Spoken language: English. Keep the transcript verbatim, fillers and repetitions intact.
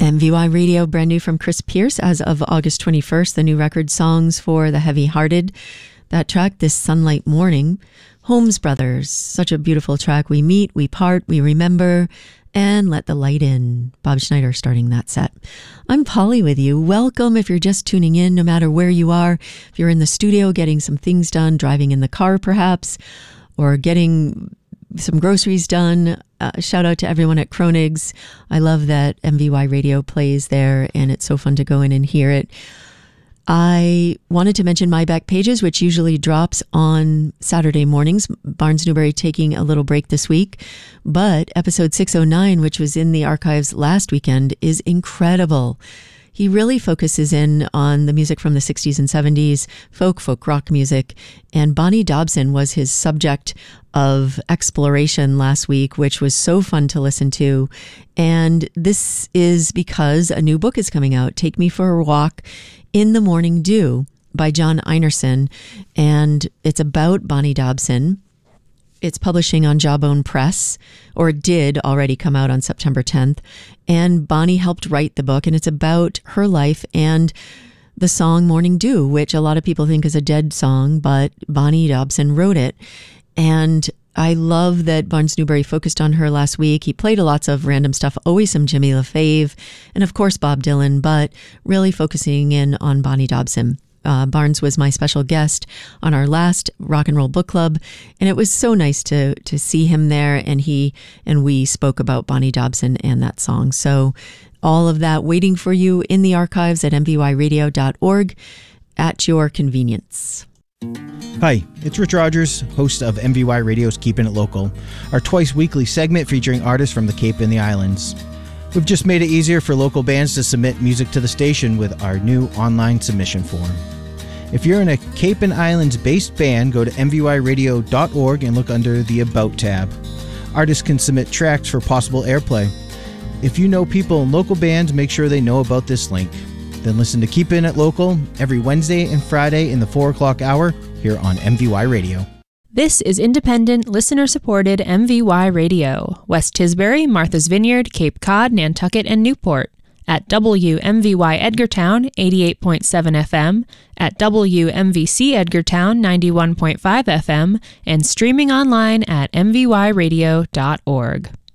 M V Y Radio, brand new from Chris Pierce as of August twenty-first, the new record Songs for the Heavy-Hearted. That track, This Sunlight Morning. Holmes Brothers, such a beautiful track. We meet, we part, we remember, and let the light in. Bob Schneider starting that set. I'm Polly with you. Welcome if you're just tuning in, no matter where you are. If you're in the studio getting some things done, driving in the car perhaps, or getting some groceries done. Uh, shout out to everyone at Kronig's. I love that M V Y Radio plays there, and it's so fun to go in and hear it. I wanted to mention my back pages, which usually drops on Saturday mornings. Barnes Newberry taking a little break this week, but episode six oh nine, which was in the archives last weekend, is incredible. He really focuses in on the music from the sixties and seventies, folk, folk rock music, and Bonnie Dobson was his subject of exploration last week, which was so fun to listen to. And this is because a new book is coming out, Take Me for a Walk in the Morning Dew by John Einerson, and it's about Bonnie Dobson. It's publishing on Jawbone Press, or it did already come out on September tenth. And Bonnie helped write the book, and it's about her life and the song Morning Dew, which a lot of people think is a dead song, but Bonnie Dobson wrote it. And I love that Barnes Newberry focused on her last week. He played lots of random stuff, always some Jimmy LaFave, and of course Bob Dylan, but really focusing in on Bonnie Dobson. Uh, Barnes was my special guest on our last Rock and Roll Book Club, and it was so nice to to see him there, and he and we spoke about Bonnie Dobson and that song. So all of that waiting for you in the archives at m v y radio dot org at your convenience. Hi, it's Rich Rogers, host of M V Y Radio's Keeping It Local, our twice-weekly segment featuring artists from the Cape and the Islands. We've just made it easier for local bands to submit music to the station with our new online submission form. If you're in a Cape and Islands-based band, go to m v y radio dot org and look under the About tab. Artists can submit tracks for possible airplay. If you know people in local bands, make sure they know about this link. Then listen to Keepin' It Local every Wednesday and Friday in the four o'clock hour here on M V Y Radio. This is independent, listener-supported M V Y Radio. West Tisbury, Martha's Vineyard, Cape Cod, Nantucket, and Newport. At W M V Y Edgartown, eighty-eight point seven F M, at W M V C Edgartown, ninety-one point five F M, and streaming online at m v y radio dot org.